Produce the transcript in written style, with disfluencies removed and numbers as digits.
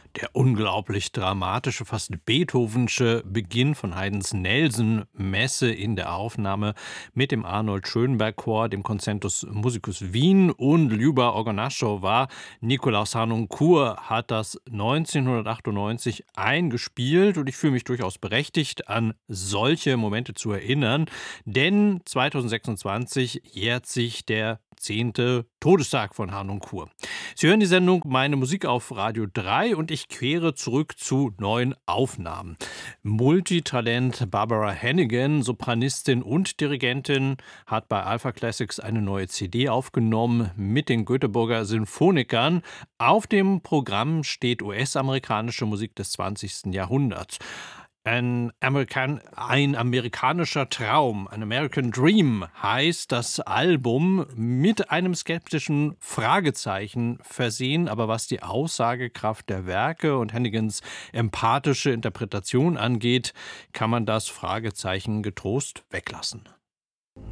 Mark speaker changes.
Speaker 1: Der unglaublich dramatische, fast beethovensche Beginn von Haydns Nelson-Messe in der Aufnahme mit dem Arnold Schönberg-Chor, dem Concentus Musicus Wien und Ljuba Orgonaschowa. Nikolaus Harnoncourt hat das 1998 eingespielt und ich fühle mich durchaus berechtigt, an solche Momente zu erinnern, denn 2026 jährt sich der 10. Todestag von Harnoncourt. Sie hören die Sendung Meine Musik auf Radio 3 und ich kehre zurück zu neuen Aufnahmen. Multitalent Barbara Hannigan, Sopranistin und Dirigentin, hat bei Alpha Classics eine neue CD aufgenommen mit den Göteborger Sinfonikern. Auf dem Programm steht US-amerikanische Musik des 20. Jahrhunderts. Ein amerikanischer Traum, ein American Dream heißt das Album, mit einem skeptischen Fragezeichen versehen. Aber was die Aussagekraft der Werke und Hannigans empathische Interpretation angeht, kann man das Fragezeichen getrost weglassen.